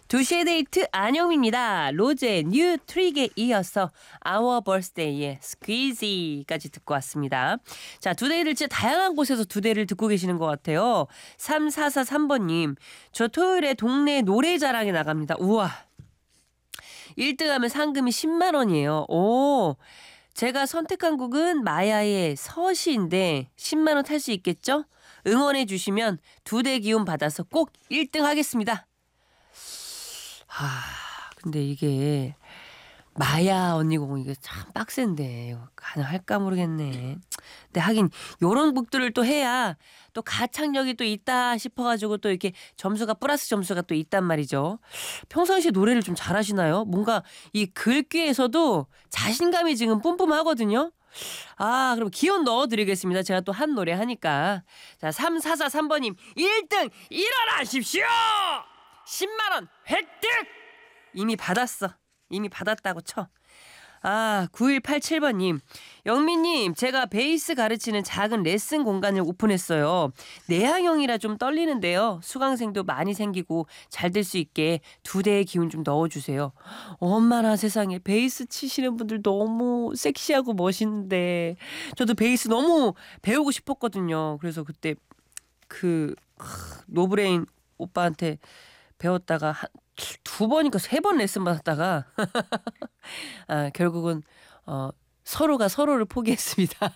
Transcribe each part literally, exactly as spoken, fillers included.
두 시의 데이트 안영입니다. 로제 뉴 트릭에 이어서 Our Birthday의 Squeezy까지 듣고 왔습니다. 자, 두 대를 진짜 다양한 곳에서 두 대를 듣고 계시는 것 같아요. 삼사사삼 번님, 저 토요일에 동네 노래자랑에 나갑니다. 우와. 일 등 하면 상금이 십만 원이에요. 오. 제가 선택한 곡은 마야의 서시인데 십만 원 탈 수 있겠죠? 응원해 주시면 두 대 기운 받아서 꼭 일 등 하겠습니다. 아, 근데 이게 마야 언니 곡은 이게 참 빡센데 가능할까 모르겠네. 근데 하긴 요런 곡들을 또 해야 또 가창력이 또 있다 싶어가지고 또 이렇게 점수가 플러스 점수가 또 있단 말이죠. 평상시에 노래를 좀 잘하시나요? 뭔가 이 글귀에서도 자신감이 지금 뿜뿜하거든요. 아, 그럼 기운 넣어드리겠습니다. 제가 또 한 노래 하니까. 자, 삼사사삼 번님 일 등 일어나십시오. 십만 원 획득! 이미 받았어. 이미 받았다고 쳐. 아, 구일팔칠 번님. 영민님, 제가 베이스 가르치는 작은 레슨 공간을 오픈했어요. 내향형이라 좀 떨리는데요. 수강생도 많이 생기고 잘 될 수 있게 두 대의 기운 좀 넣어주세요. 엄마나 세상에, 베이스 치시는 분들 너무 섹시하고 멋있는데 저도 베이스 너무 배우고 싶었거든요. 그래서 그때 그 노브레인 오빠한테 배웠다가 한, 두 번인가 세 번 레슨 받았다가 아, 결국은 어, 서로가 서로를 포기했습니다.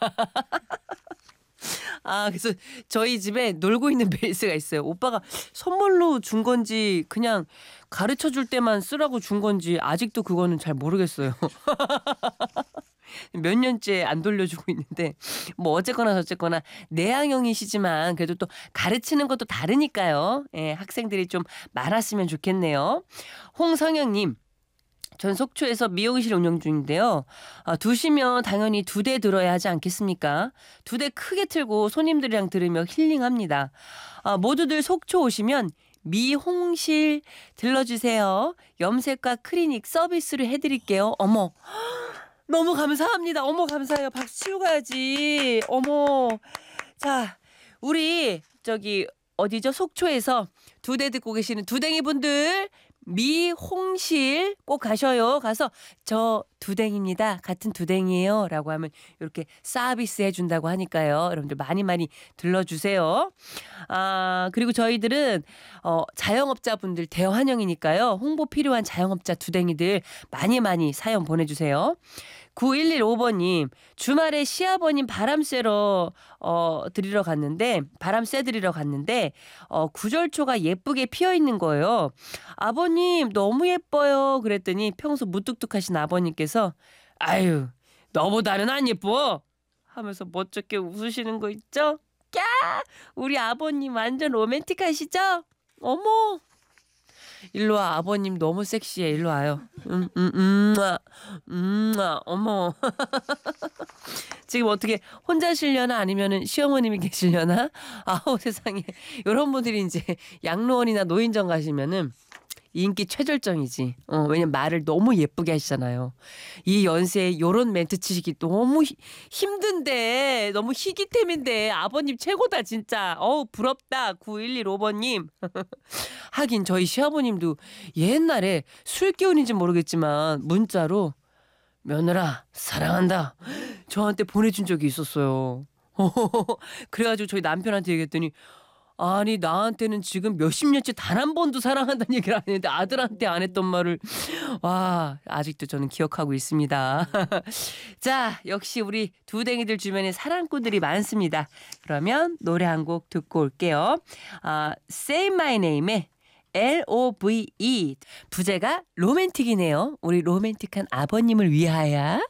아, 그래서 저희 집에 놀고 있는 베이스가 있어요. 오빠가 선물로 준 건지 그냥 가르쳐 줄 때만 쓰라고 준 건지 아직도 그거는 잘 모르겠어요. 몇 년째 안 돌려주고 있는데 뭐 어쨌거나 저쨌거나 내향형이시지만 그래도 또 가르치는 것도 다르니까요. 예, 학생들이 좀 많았으면 좋겠네요. 홍성영님. 전 속초에서 미용실 운영 중인데요. 아, 두 시면 당연히 두 대 들어야 하지 않겠습니까? 두 대 크게 틀고 손님들이랑 들으며 힐링합니다. 아, 모두들 속초 오시면 미홍실 들러주세요. 염색과 클리닉 서비스를 해드릴게요. 어머. 너무 감사합니다. 어머, 감사해요. 박수 치고 가야지. 어머. 자, 우리 저기 어디죠? 속초에서 두 대 듣고 계시는 두댕이 분들 미홍실 꼭 가셔요. 가서 저 두댕입니다. 같은 두댕이에요. 라고 하면 이렇게 서비스 해준다고 하니까요. 여러분들 많이 많이 들러주세요. 아, 그리고 저희들은 어, 자영업자분들 대환영이니까요. 홍보 필요한 자영업자 두댕이들 많이 많이 사연 보내주세요. 구일일오 번님, 주말에 시아버님 바람 쐬러 어, 드리러 갔는데 바람 쐬드리러 갔는데 어, 구절초가 예쁘게 피어 있는 거예요. 아버님 너무 예뻐요. 그랬더니 평소 무뚝뚝하신 아버님께서 아유, 너보다는 안 예뻐 하면서 멋쩍게 웃으시는 거 있죠? 꺄! 우리 아버님 완전 로맨틱하시죠? 어머! 일로 와, 아버님 너무 섹시해. 일로 와요. 음, 음, 음, 아, 음, 아, 어머. 지금 어떻게 혼자시려나 아니면은 시어머님이 계시려나? 아우, 세상에. 이런 분들이 이제 양로원이나 노인정 가시면은 인기 최절정이지. 어, 왜냐면 말을 너무 예쁘게 하시잖아요. 이 연세에 요런 멘트 치시기 너무 히, 힘든데 너무 희귀템인데 아버님 최고다 진짜. 어우, 부럽다. 구일일오 번님. 하긴 저희 시아버님도 옛날에 술 기운인지 모르겠지만 문자로 며느라 사랑한다 저한테 보내준 적이 있었어요. 그래가지고 저희 남편한테 얘기했더니 아니 나한테는 지금 몇십 년째 단 한 번도 사랑한다는 얘기를 안 했는데 아들한테 안 했던 말을 와 아직도 저는 기억하고 있습니다. 자, 역시 우리 두댕이들 주변에 사랑꾼들이 많습니다. 그러면 노래 한 곡 듣고 올게요. 아, Say My Name의 엘 오 브이 이 부제가 로맨틱이네요. 우리 로맨틱한 아버님을 위하여.